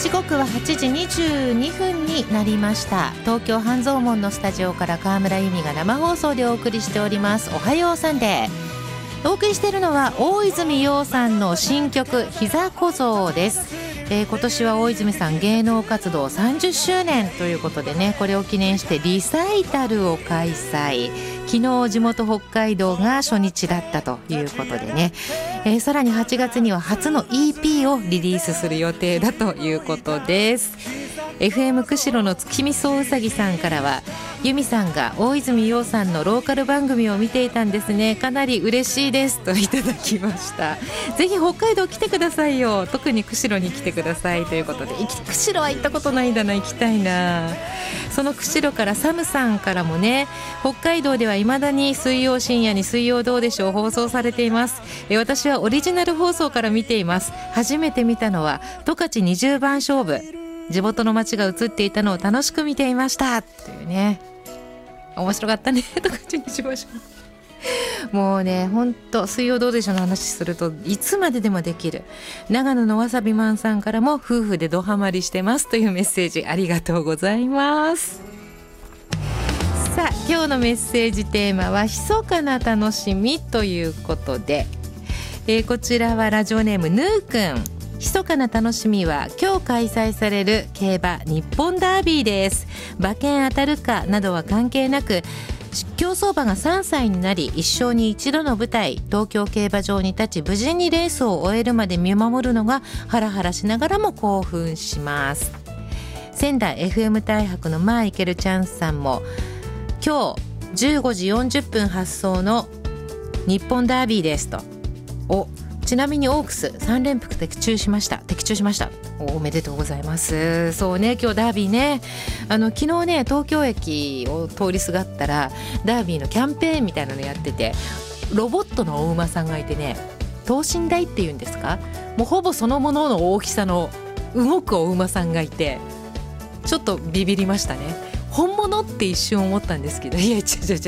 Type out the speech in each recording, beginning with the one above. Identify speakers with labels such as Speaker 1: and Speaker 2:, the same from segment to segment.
Speaker 1: 時刻は8時22分になりました。東京半蔵門のスタジオから川村由美が生放送でお送りしております。おはようサンデー。お送りしているのは大泉洋さんの新曲膝小僧です。今年は大泉さん芸能活動30周年ということでね、これを記念してリサイタルを開催。昨日地元北海道が初日だったということでね、さらに8月には初の EP をリリースする予定だということです。 FM 釧路の月見そううさぎさんからは、由美さんが大泉洋さんのローカル番組を見ていたんですね、かなり嬉しいですといただきました。ぜひ北海道来てくださいよ、特に釧路に来てくださいということで、釧路は行ったことないんだな、行きたいな。その釧路からサムさんからもね、北海道では未だに水曜深夜に水曜どうでしょう放送されています。私はオリジナル放送から見ています。初めて見たのは十勝20番勝負、地元の街が映っていたのを楽しく見ていましたっていうね、面白かったね十勝20番勝負。もうね、ほんと水曜どうでしょうの話するといつまででもできる。長野のわさびマンさんからも夫婦でドハマりしてますというメッセージありがとうございます。さあ、今日のメッセージテーマは密かな楽しみということで、こちらはラジオネームヌーくん。密かな楽しみは今日開催される競馬日本ダービーです。馬券当たるかなどは関係なく、競走馬が3歳になり一生に一度の舞台、東京競馬場に立ち無事にレースを終えるまで見守るのがハラハラしながらも興奮します。仙台 FM 大白のマイケルチャンスさんも、今日15時40分発送の日本ダービーですと。ちなみにオークス3連複的中しました。おめでとうございます。そうね、今日ダービーね、昨日ね東京駅を通りすがったらダービーのキャンペーンみたいなのやってて、ロボットのお馬さんがいてね、等身大っていうんですか、もうほぼそのものの大きさの動くお馬さんがいて、ちょっとビビりましたね。本物って一瞬思ったんですけど、いや違う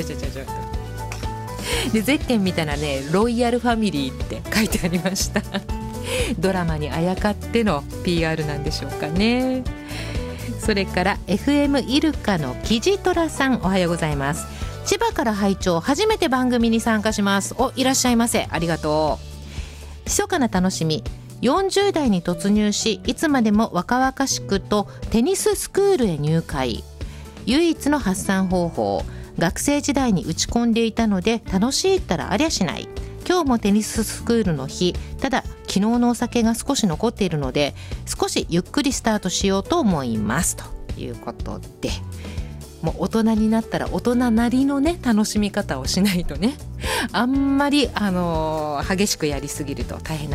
Speaker 1: で、ゼッケン見たらね、ロイヤルファミリーって書いてありましたドラマにあやかっての PR なんでしょうかね。それから FM イルカのキジトラさん、おはようございます。千葉から拝聴、初めて番組に参加します。いらっしゃいませ、ありがとう。密かな楽しみ、40代に突入し、いつまでも若々しくとテニススクールへ入会。唯一の発散方法、学生時代に打ち込んでいたので楽しいったらありゃしない。今日もテニススクールの日、ただ昨日のお酒が少し残っているので少しゆっくりスタートしようと思いますということで、もう大人になったら大人なりのね楽しみ方をしないとね、あんまり激しくやりすぎると大変な